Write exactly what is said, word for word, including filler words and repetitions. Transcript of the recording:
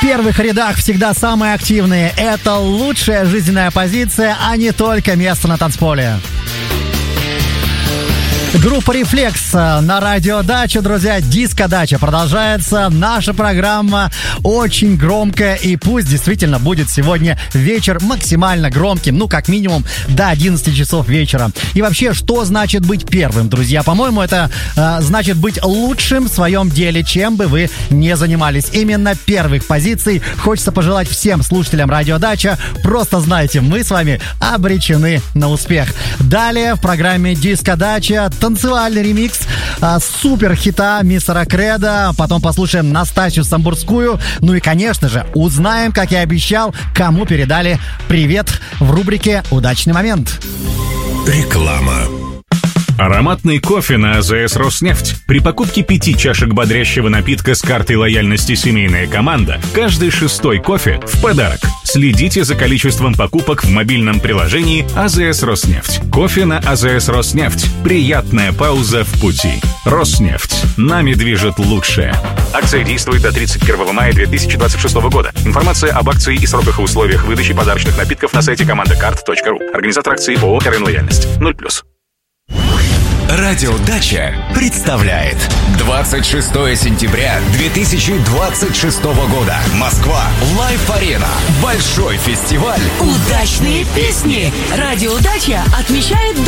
первых рядах всегда самые активные. Это лучшая жизненная позиция, а не только место на танцполе. Группа «Рефлекс» на радио «Дача», друзья, «Диско-дача» продолжается. Наша программа очень громкая, и пусть действительно будет сегодня вечер максимально громким, ну, как минимум, до одиннадцати часов вечера. И вообще, что значит быть первым, друзья? По-моему, это э, значит быть лучшим в своем деле, чем бы вы ни занимались. Именно первых позиций хочется пожелать всем слушателям радио «Дача». Просто знайте, мы с вами обречены на успех. Далее в программе «Диско-дача» танцевальный ремикс а, супер хита мистера Кредо. Потом послушаем Настасью Самбурскую. Ну и, конечно же, узнаем, как я обещал, кому передали привет в рубрике «Удачный момент». Реклама. Ароматный кофе на АЗС «Роснефть». При покупке пяти чашек бодрящего напитка с картой лояльности «Семейная команда» каждый шестой кофе в подарок. Следите за количеством покупок в мобильном приложении АЗС «Роснефть». Кофе на АЗС «Роснефть». Приятная пауза в пути. «Роснефть». Нами движет лучшее. Акция действует до тридцать первого мая две тысячи двадцать шестого года. Информация об акции и сроках и условиях выдачи подарочных напитков на сайте командакарт точка ру. Организатор акции ООО «РН Лояльность». ноль плюс. Радио «Дача» представляет двадцать шестого сентября две тысячи двадцать шестого года. Москва. Лайф-арена. Большой фестиваль. Удачные песни. Радио «Дача» отмечает